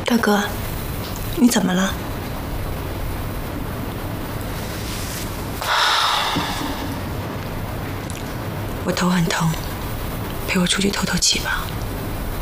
大哥，你怎么了？我头很疼，陪我出去透透气吧。